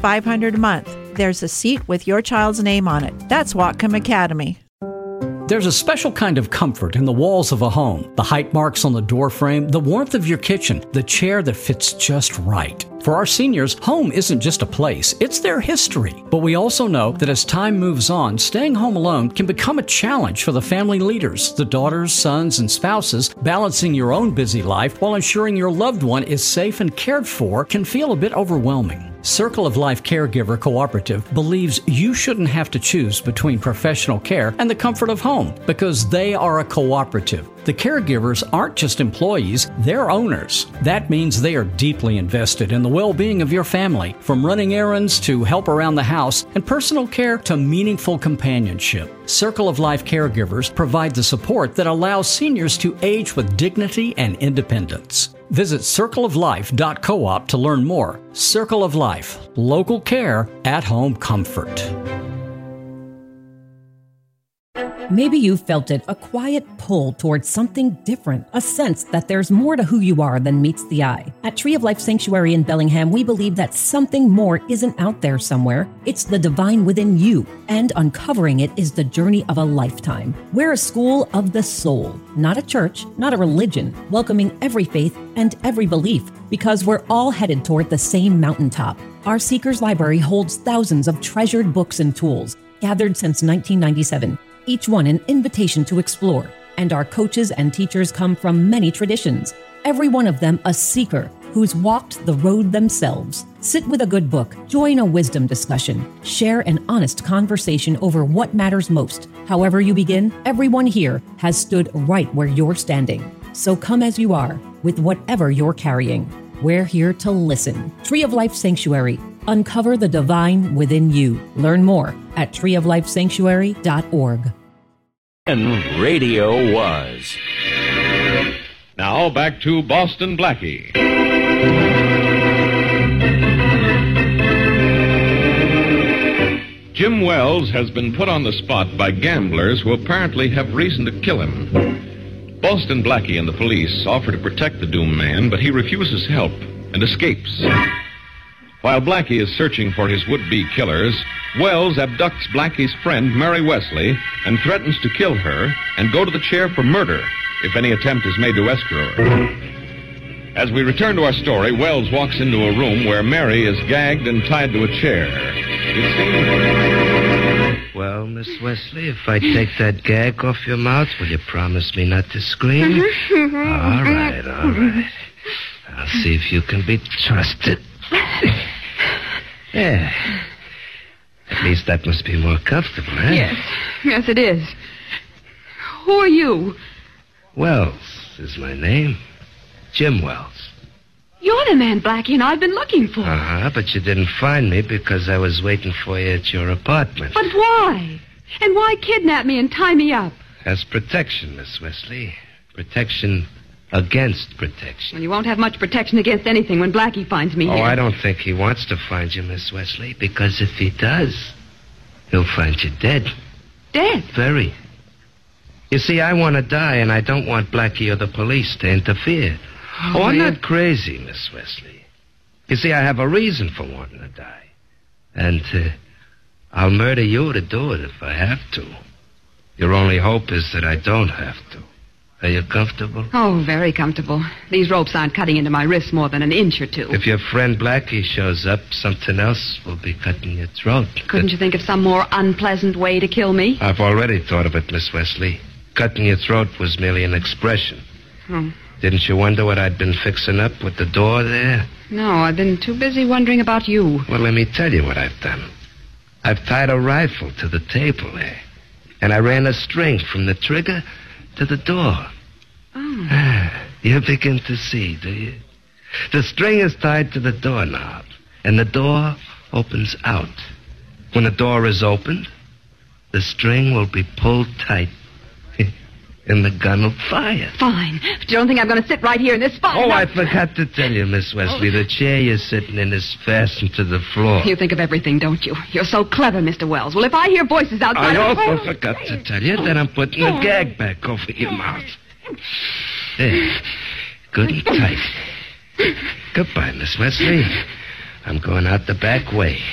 $500 a month. There's a seat with your child's name on it. That's Whatcom Academy. There's a special kind of comfort in the walls of a home. The height marks on the door frame, the warmth of your kitchen, the chair that fits just right. For our seniors, home isn't just a place, it's their history. But we also know that as time moves on, staying home alone can become a challenge for the family leaders, the daughters, sons, and spouses. Balancing your own busy life while ensuring your loved one is safe and cared for can feel a bit overwhelming. Circle of Life Caregiver Cooperative believes you shouldn't have to choose between professional care and the comfort of home because they are a cooperative. The caregivers aren't just employees, they're owners. That means they are deeply invested in the well-being of your family, from running errands to help around the house and personal care to meaningful companionship. Circle of Life Caregivers provide the support that allows seniors to age with dignity and independence. Visit circleoflife.coop to learn more. Circle of Life, local care, at-home comfort. Maybe you felt it, a quiet pull towards something different, a sense that there's more to who you are than meets the eye. At Tree of Life Sanctuary in Bellingham, we believe that something more isn't out there somewhere. It's the divine within you, and uncovering it is the journey of a lifetime. We're a school of the soul, not a church, not a religion, welcoming every faith and every belief, because we're all headed toward the same mountaintop. Our Seekers Library holds thousands of treasured books and tools, gathered since 1997. Each one an invitation to explore, and our coaches and teachers come from many traditions, every one of them a seeker who's walked the road themselves. Sit with a good book, join a wisdom discussion, share an honest conversation over what matters most. However you begin, everyone here has stood right where you're standing. So come as you are, with whatever you're carrying. We're here to listen. Tree of Life Sanctuary. Uncover the divine within you. Learn more at treeoflifesanctuary.org. And radio was. Now back to Boston Blackie. Jim Wells has been put on the spot by gamblers who apparently have reason to kill him. Boston Blackie and the police offer to protect the doomed man, but he refuses help and escapes. While Blackie is searching for his would-be killers, Wells abducts Blackie's friend, Mary Wesley, and threatens to kill her and go to the chair for murder if any attempt is made to escrow her. As we return to our story, Wells walks into a room where Mary is gagged and tied to a chair. It seems... Well, Miss Wesley, if I take that gag off your mouth, will you promise me not to scream? All right. I'll see if you can be trusted. Yeah. At least that must be more comfortable, eh? Yes, it is. Who are you? Wells is my name. Jim Wells. You're the man Blackie and I've been looking for. But you didn't find me because I was waiting for you at your apartment. But why? And why kidnap me and tie me up? As protection, Miss Wesley. Protection against protection. Well, you won't have much protection against anything when Blackie finds me here. I don't think he wants to find you, Miss Wesley, because if he does, he'll find you dead. Dead? Very. You see, I want to die, and I don't want Blackie or the police to interfere. I'm not crazy, Miss Wesley. You see, I have a reason for wanting to die. And I'll murder you to do it if I have to. Your only hope is that I don't have to. Are you comfortable? Oh, very comfortable. These ropes aren't cutting into my wrists more than an inch or two. If your friend Blackie shows up, something else will be cutting your throat. Couldn't you think of some more unpleasant way to kill me? I've already thought of it, Miss Wesley. Cutting your throat was merely an expression. Oh. Didn't you wonder what I'd been fixing up with the door there? No, I've been too busy wondering about you. Well, let me tell you what I've done. I've tied a rifle to the table there. And I ran a string from the trigger to the door. Oh. You begin to see, do you? The string is tied to the doorknob, and the door opens out. When the door is opened, the string will be pulled tight, and the gun will fire. Fine. But you don't think I'm going to sit right here in this spot? Oh, I forgot to tell you, Miss Wesley. The chair you're sitting in is fastened to the floor. You think of everything, don't you? You're so clever, Mr. Wells. Well, if I hear voices outside... I also forgot to tell you that I'm putting a gag back over your mouth. There. Good and tight. Goodbye, Miss Wesley. I'm going out the back way.